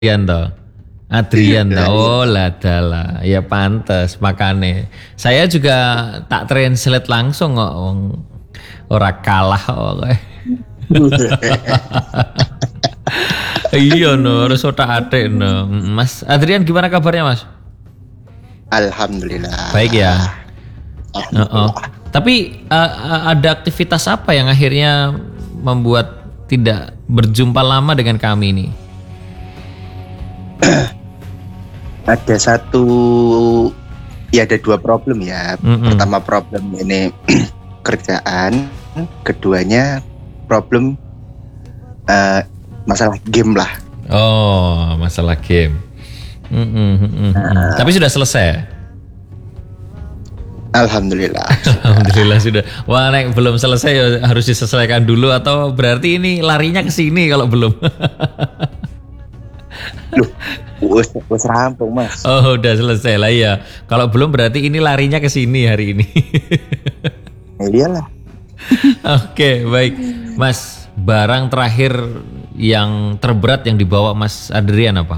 Adrian toh. Adrian toh. Oh lah dalah. Ya pantes makane. Saya juga tak translate langsung kok. Ora kalah kok. Iya no, harus otak-atik no. Mas Adrian gimana kabarnya Mas? Alhamdulillah. Baik ya. Tapi ada aktivitas apa yang akhirnya membuat tidak berjumpa lama dengan kami ini? Ada dua problem ya. Pertama problem ini kerjaan, keduanya problem masalah game lah. Oh, masalah game. Tapi sudah selesai. Alhamdulillah. Alhamdulillah sudah. Wah, nek belum selesai ya harus diselesaikan dulu atau berarti ini larinya ke sini kalau belum. Loh, wes rampung Mas. Oh, udah selesai lah ya. Kalau belum berarti ini larinya ke sini hari ini. Iyalah. Oke, baik. Mas, barang terakhir yang terberat yang dibawa Mas Adrian apa?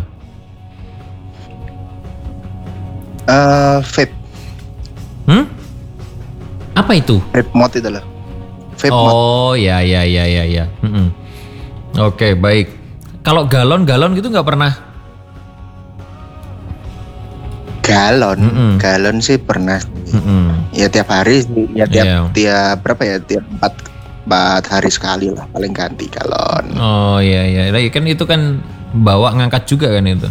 Vape. Apa itu? Vape mode itu loh. Vape mode. Oh, ya. Oke, baik. Kalau galon gitu nggak pernah? Galon sih pernah. Ya tiap hari sih. Ya tiap berapa ya? Tiap 4 hari sekali lah paling ganti galon. Oh iya. Nah, kan itu kan bawa ngangkat juga kan itu.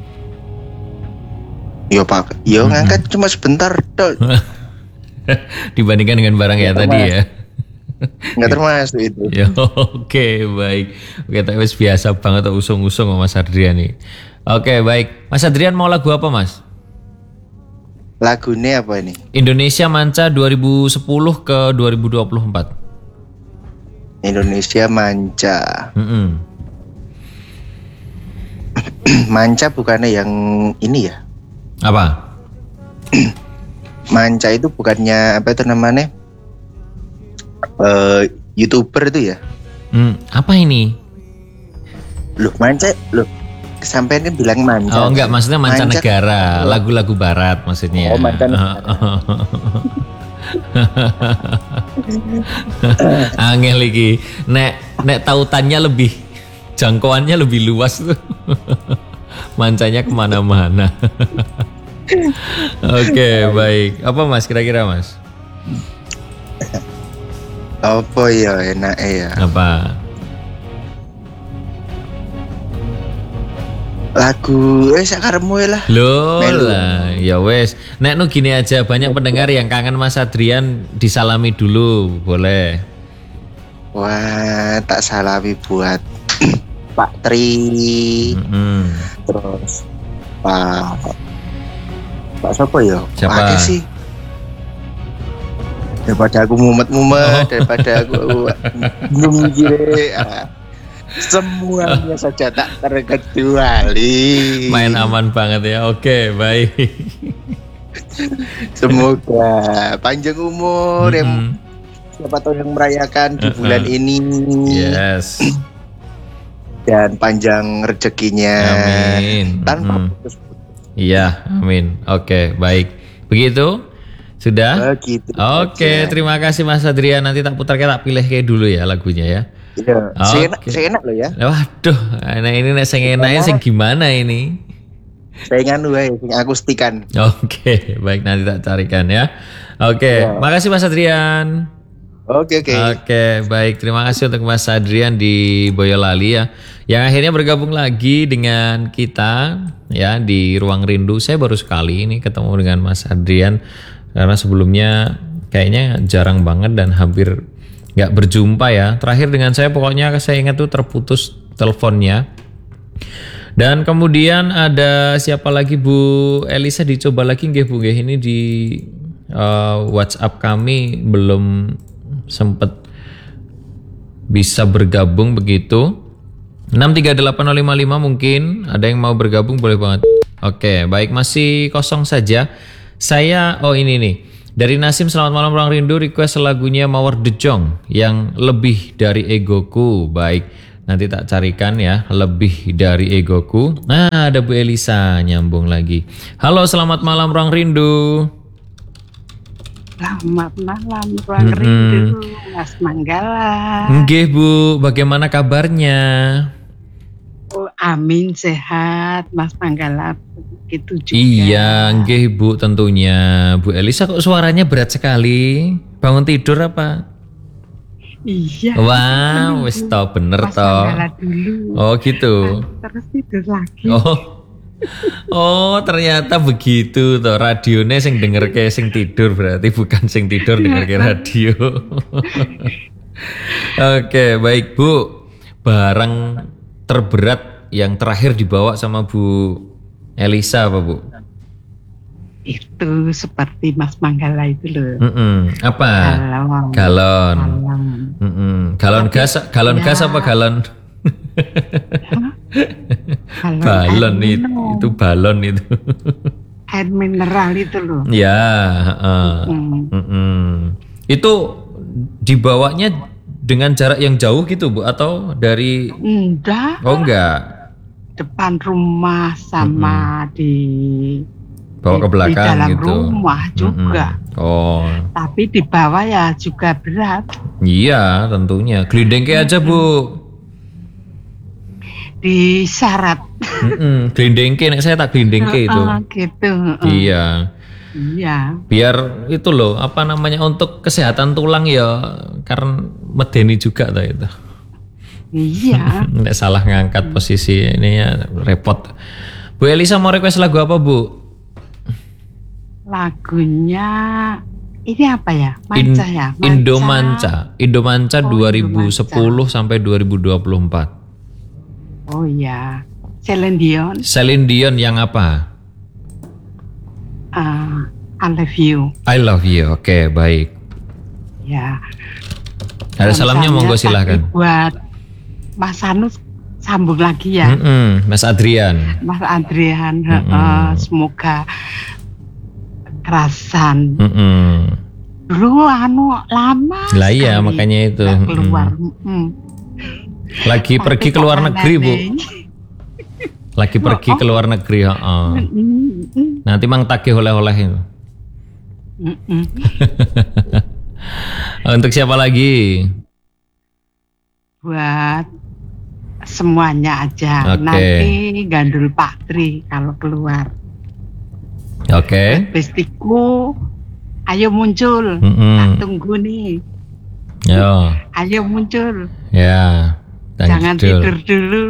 Yo ngangkat cuma sebentar toh. Dibandingkan dengan barang ya tadi ya. Nggak termasuk itu. Ya, oke, baik. Oke, tapi biasa banget usung-usung sama Mas Adrian nih. Oke, baik. Mas Adrian mau lagu apa Mas? Lagunya apa ini? Indonesia Manca 2010 ke 2024. Indonesia Manca. Manca bukannya yang ini ya? Apa? Manca itu bukannya apa itu namanya? YouTuber itu ya? Apa ini? Loh Manca, loh sampai ini bilang Manca. Oh enggak, maksudnya mancanegara, lagu-lagu barat maksudnya. Oh mancanegara. Angel lagi. Nek tautannya lebih, jangkauannya lebih luas tuh. Mancanya kemana-mana. Oke, baik. Apa Mas kira-kira Mas? Apa ya enak ya? Apa? Lagu sakarepmu lah. Loh lah, ya wes. Nek nu gini aja, banyak pendengar yang kangen Mas Adrian, disalami dulu, boleh. Wah, tak salami buat Pak Tri. Terus Pak siapa ya? Siapa? Sih? Daripada aku mumet-mumet, daripada aku belum mikir. Semuanya saja tak terkecuali. Main aman banget ya. Oke, baik. Semoga panjang umur yang siapa tahu yang merayakan di bulan ini. Yes. Dan panjang rezekinya. Amin. Tanpa putus. Iya, amin. Oke, baik. Begitu? Sudah? Begitu. Oke, terima kasih Mas Adrian. Nanti tak putar tak pilih kayak dulu ya lagunya ya. Iya, saya enak loh ya. Waduh, nah ini saya enaknya sing gimana ini? Saya nganu sing akustikan. Oke, baik nanti tak carikan ya. Oke, makasih Mas Adrian. Oke. Oke, baik. Terima kasih untuk Mas Adrian di Boyolali ya. Yang akhirnya bergabung lagi dengan kita ya di Ruang Rindu. Saya baru sekali ini ketemu dengan Mas Adrian karena sebelumnya kayaknya jarang banget dan hampir nggak berjumpa ya. Terakhir dengan saya pokoknya saya ingat tuh terputus teleponnya. Dan kemudian ada siapa lagi Bu Elisa, dicoba lagi nggih Bu nggih, ini di WhatsApp kami belum sempat bisa bergabung begitu. 6380555 mungkin ada yang mau bergabung, boleh banget. Oke, baik, masih kosong saja. Saya ini nih. Dari Nasim, selamat malam Ruang Rindu, request lagunya Mawar De Jong yang lebih dari egoku. Baik, Nanti tak carikan ya, lebih dari egoku. Nah, ada Bu Elisa nyambung lagi. Halo, selamat malam Ruang Rindu. Selamat malam Ruang Rindu, Mas Manggala. Nggih Bu, bagaimana kabarnya? Oh, amin, sehat Mas Manggala. Begitu juga. Iya, nggih Bu, tentunya. Bu Elisa kok suaranya berat sekali? Bangun tidur apa? Iya. Wah, wis toh bener Mas toh. Manggala dulu. Oh gitu. Terus tidur lagi. Oh ternyata begitu toh. Radionya sing denger kayak sing tidur, berarti bukan sing tidur denger kayak radio. Oke, baik Bu. Barang terberat yang terakhir dibawa sama Bu Elisa apa Bu? Itu seperti Mas Manggala itu loh. Apa? Galon. Galon gas apa galon? Balon itu balon itu. Air mineral itu loh. Ya. Itu dibawanya dengan jarak yang jauh gitu Bu atau dari? Enggak. Oh enggak. Depan rumah sama bawa ke belakang di dalam gitu. Rumah juga. Oh. Tapi di bawah ya juga berat. Iya, tentunya. Gelindengke aja, Bu. Disyarat. Gelindengke, nek saya tak gelindengke itu. Gitu. Iya. Iya. Biar itu loh, apa namanya untuk kesehatan tulang ya, karena medeni juga tuh itu. Iya. Nek salah ngangkat posisi ini ya repot. Bu Elisa mau request lagu apa, Bu? Lagunya ini apa ya? Manca ya? Indomanca 2010 sampai 2024. Oh iya. Celine Dion. Celine Dion yang apa? I Love You. I Love You. Oke, baik. Ya. Ada salamnya monggo silahkan. Buat Mas Anu sambung lagi ya. Mas Adrian. Mas Adrian, semoga kerasan. Dulu lama. Lah iya makanya itu. Keluar. Lagi pergi ke luar negeri Bu. Lagi pergi ke luar negeri. Nanti mang tagih oleh-oleh itu. Untuk siapa lagi? Buat semuanya aja. Nanti gandul Pak Tri kalau keluar. Oke. Bestiku, ayo muncul. Tak tunggu nih. Yo. Ayo muncul. Ya. Jangan tidur dulu.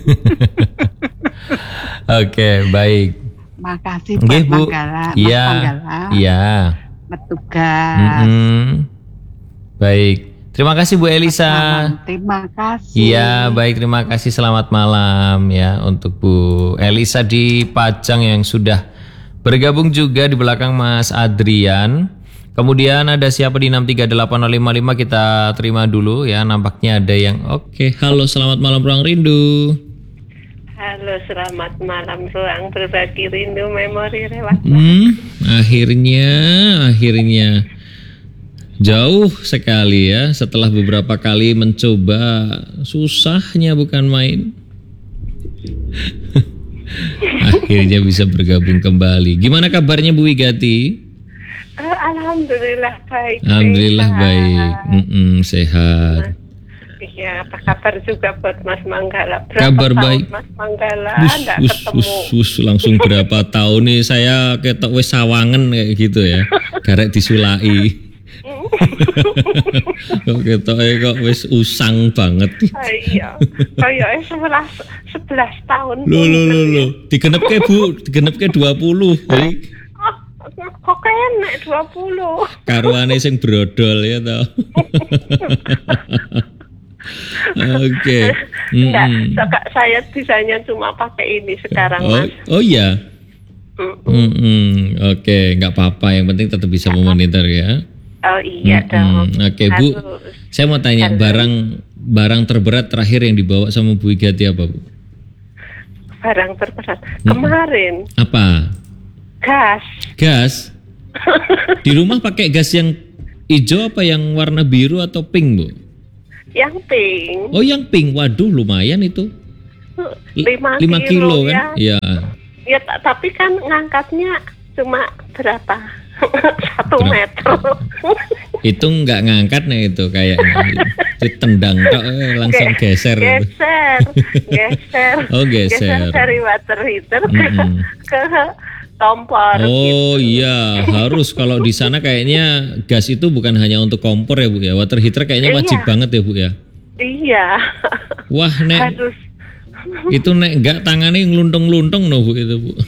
Oke, baik. Makasih Pak Manggala. Iya. Iya. Petugas. Baik. Terima kasih Bu Elisa. Terima kasih. Iya, baik, terima kasih. Selamat malam ya untuk Bu Elisa di Pajang yang sudah bergabung juga di belakang Mas Adrian. Kemudian ada siapa di 6380555 kita terima dulu ya. Nampaknya ada yang oke. Halo, selamat malam Ruang Rindu. Halo, selamat malam Ruang Berbagi Rindu Memori Lewat. Akhirnya jauh sekali ya setelah beberapa kali mencoba, susahnya bukan main. Akhirnya bisa bergabung kembali. Gimana kabarnya Bu Wigati? Alhamdulillah baik. Alhamdulillah baik. Sehat. Iya, apa kabar juga buat Mas Manggala? Kabar baik. Mas Manggala enggak ketemu. Langsung berapa tahun nih saya ketok wis sawangen kayak gitu ya. Garek disulai. Kok wis usang banget. Iya. Kayak 11 tahun. Loh. Digenepke Bu, digenepke 20. Jadi kok kene 20. Karuane sing brodol ya toh. Oke. Enggak, saya bisanya cuma pakai ini sekarang Mas. Oh iya. Oke, enggak apa-apa, yang penting tetap bisa memonitor ya. Oh iya dong. Oke Bu, saya mau tanya barang terberat terakhir yang dibawa sama Bu Wigati apa Bu? Barang terberat kemarin. Apa? Gas? Di rumah pakai gas yang hijau apa yang warna biru atau pink Bu? Yang pink. Oh, yang pink. Waduh, lumayan itu. 5 kilo kan? ya. Ya. Ya, tapi kan ngangkatnya cuma berapa? 1 meter. Itu nggak ngangkat nih itu kayaknya. Itu tendang tok langsung geser. Geser. Oh, geser. Dari water heater ke kompor. Oh gitu. iya, harus kalau di sana kayaknya gas itu bukan hanya untuk kompor ya Bu ya. Water heater kayaknya wajib banget ya Bu ya. Iya. Wah, Nek. Harus. Itu Nek enggak tangannya ngeluntung-luntung no Bu itu Bu.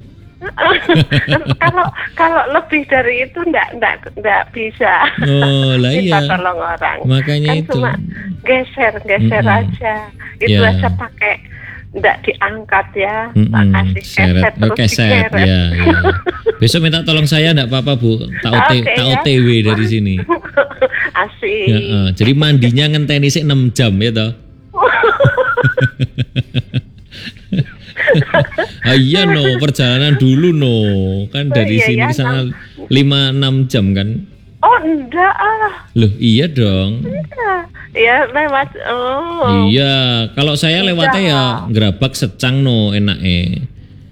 kalau lebih dari itu enggak bisa. Oh, lah iya. Kita tolong orang. Makanya kan itu. Cuma geser aja. Itu aja pakai enggak diangkat ya. Makasih seret. Keset ya. Besok minta tolong saya enggak apa-apa Bu. Tak OTW dari sini. Asik. Ya, jadi mandinya ngenteni sik 6 jam ya toh. Iya no, perjalanan dulu no. Kan dari sini ke sana 5-6 jam kan? Oh enggak ah. Loh iya dong. Iya lewat. Oh. Iya, kalau saya lewatnya ya Gerabak Secang no enaknya.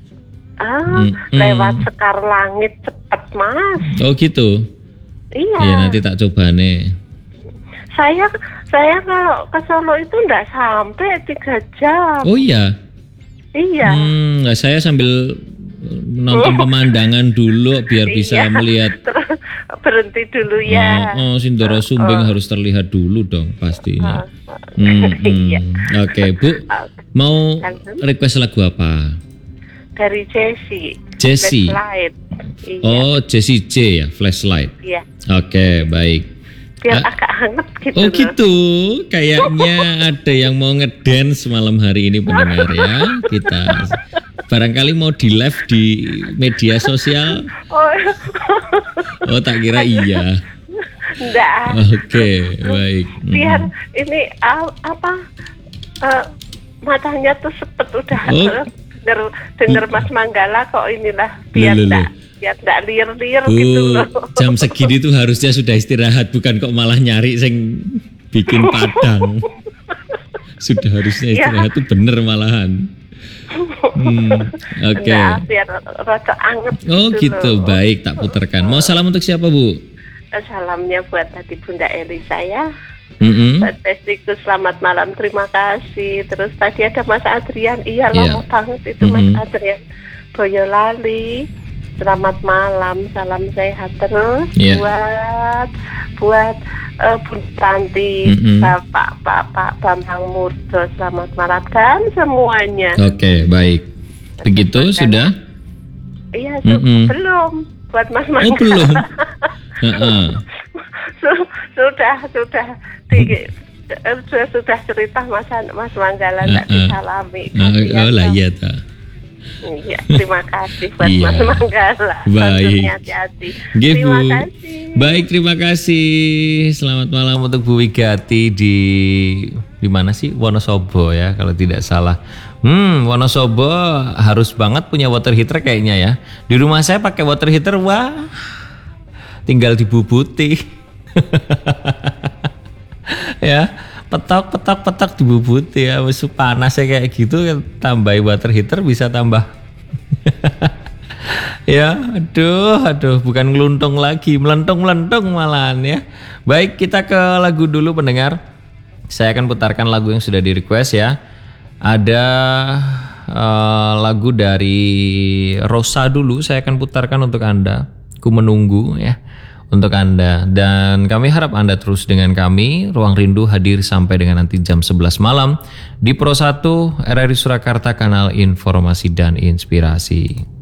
Lewat Sekar Langit cepet Mas. Oh gitu. Iya. Iya nanti tak coba nih. Saya kalau ke Solo itu enggak sampai 3 jam. Oh iya. Iya. Saya sambil nonton pemandangan dulu biar bisa melihat. Berhenti dulu ya. Sindoro Sumbing harus terlihat dulu dong pastinya. Oke, Bu. Mau request lagu apa? Dari Jessie. Flashlight. Iya. Oh, Jessie J ya, Flashlight. Iya. Oke, baik. Biar agak hangat gitu. Oh gitu, kayaknya ada yang mau ngedance malam hari ini pendengar ya. Kita barangkali mau di live di media sosial. Oh tak kira iya. Enggak. Oke, baik. Biar ini matanya tuh sepet udah denger Mas Manggala kok inilah biar enggak liar-liar gitu loh. Jam segini tuh harusnya sudah istirahat, bukan kok malah nyari sing bikin padang. Sudah harusnya istirahat tuh bener malahan. Oke. Nah, biar rada anget. Oh gitu, baik tak putarkan. Mau salam untuk siapa Bu? Salamnya buat tadi Bunda Elisa ya. Buat Pestiku selamat malam, terima kasih. Terus tadi ada Mas Adrian, lama banget itu Mas Adrian Boyolali. Selamat malam, salam sehat terus buat Bu Tanti, Bapak Bambang Murdo, selamat malam dan semuanya. Oke, baik. Begitu sudah? Iya, belum buat Mas Manggala. Oh, belum. Sudah cerita Mas Manggala tak disalami. Oh lah iya tak. Iya, terima kasih buat Mas Manggala. Baik. Hati-hati. Terima kasih. Baik, terima kasih. Selamat malam untuk Bu Wigati di mana sih? Wonosobo ya kalau tidak salah. Wonosobo harus banget punya water heater kayaknya ya. Di rumah saya pakai water heater, wah. Tinggal dibubuti. Ya. Petok dibubuti ya, wis panasnya kayak gitu, tambahin water heater bisa tambah. Ya, aduh, bukan ngeluntung lagi, melentung malahan ya. Baik, kita ke lagu dulu pendengar. Saya akan putarkan lagu yang sudah di request ya. Ada lagu dari Rosa dulu, saya akan putarkan untuk Anda. Ku menunggu ya. Untuk Anda, dan kami harap Anda terus dengan kami. Ruang Rindu hadir sampai dengan nanti jam 11 malam di Pro 1 RRI Surakarta, kanal informasi dan inspirasi.